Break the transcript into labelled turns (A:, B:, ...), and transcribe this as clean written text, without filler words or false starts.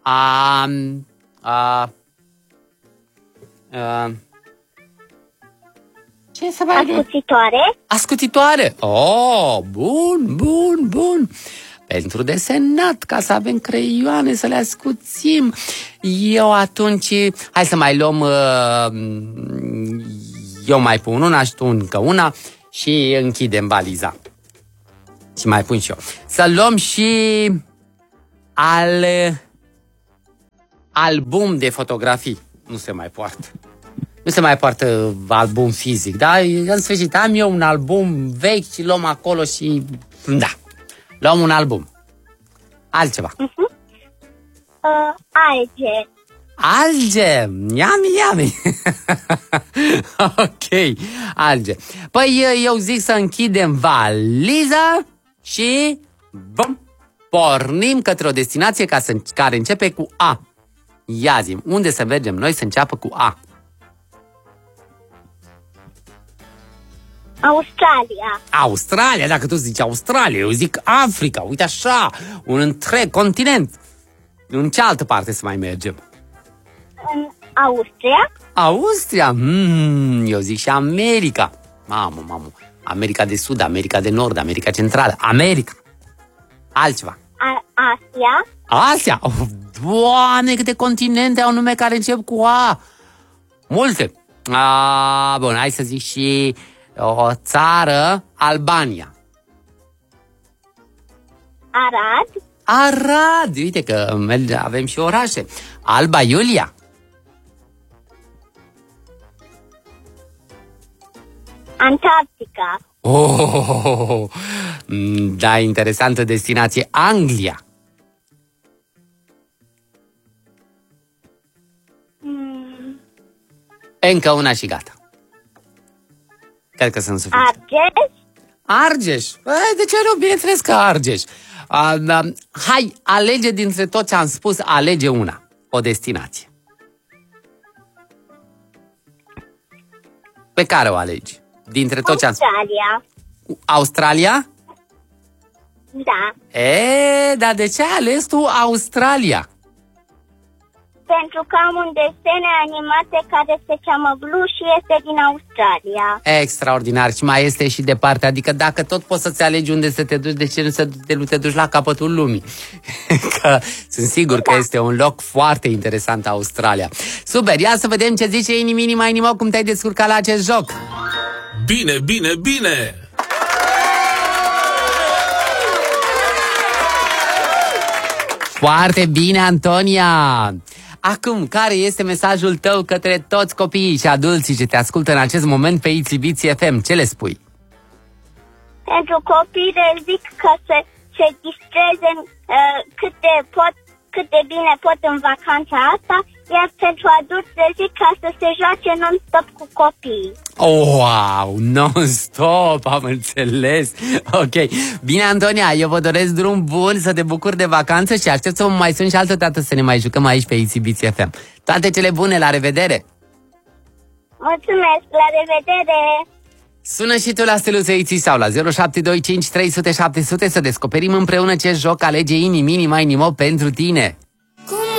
A: Ce să mai...
B: Ascuțitoare.
A: Ascuțitoare. Oh, bun. Pentru desenat, ca să avem creioane, să le ascuțim. Eu atunci... Hai să mai luăm... Eu mai pun una și tu încă una și închidem valiza. Și mai pun și eu. Să luăm și... album de fotografii. Nu se mai poartă. Nu se mai poartă album fizic, da? În sfârșit, am eu un album vechi și luăm acolo și... Da, luăm un album. Altceva.
B: Alge.
A: Alge! Yummy! Ok, alge. Păi eu zic să închidem valiza și... Bum! Pornim către o destinație care începe cu A. Ia zi, unde să mergem noi să înceapă cu A? Australia, dacă tu zici Australia, eu zic Africa, uite așa, un întreg continent. În ce altă parte să mai mergem?
B: În Austria.
A: Eu zic și America. Mamă, America de Sud, America de Nord, America Centrală, America. Altceva. Asia. Oh, Doamne, câte continente au nume care încep cu A. Multe. Bun, hai să zic și o țară, Albania. Arad. Uite că avem și orașe. Alba Iulia.
B: Antarctica.
A: Oh, da, interesantă destinație. Anglia. Încă una și gata. Cred că sunt suficient. Argeș. De ce nu? Bineînțeles că Argeș. Hai, alege dintre tot ce am spus, alege una. O destinație. Pe care o alegi? Dintre tot ce am spus. Australia?
B: Da.
A: Dar de ce ai ales tu Australia?
B: Pentru că am un desen animate care se cheamă Blue și este din Australia.
A: Extraordinar. Și mai este și departe. Adică dacă tot poți să-ți alegi unde să te duci, de ce nu te duci la capătul lumii? Că sunt sigur că este un loc foarte interesant, Australia. Super, ia să vedem ce zice Ini Mai Nimo, cum te-ai descurcat la acest joc.
C: Bine!
A: Foarte bine, Antonia! Acum, care este mesajul tău către toți copiii și adulții ce te ascultă în acest moment pe Itzibiți FM? Ce le spui?
B: Pentru copii le zic că se distreze cât de bine pot în vacanța asta, iar pentru adulți le zic ca să se joace non-stop cu copiii.
A: Wow, non-stop, am înțeles. Ok, bine, Antonia, eu vă doresc drum bun, să te bucuri de vacanță și aștept să mă mai sun și altă dată să ne mai jucăm aici pe Itzibiți FM. Toate cele bune, la revedere!
B: Mulțumesc, la revedere!
A: Sună și tu la steluță Iții sau la 0725 300 700 să descoperim împreună ce joc alege Ini Mai Nimo pentru tine.